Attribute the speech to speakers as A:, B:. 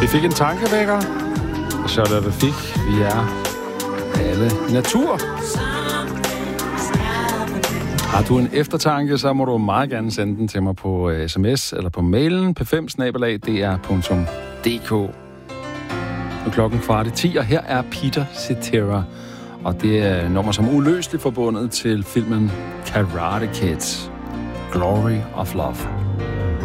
A: Vi fik en tankevækker, og så er det fik. Vi er alle natur. Har du en eftertanke, så må du meget gerne sende den til mig på sms eller på mailen p5@dr.dk. Nu er klokken 9:15, og her er Peter Cetera. Og det er nummer som uløseligt forbundet til filmen Karate Kid. Glory of Love.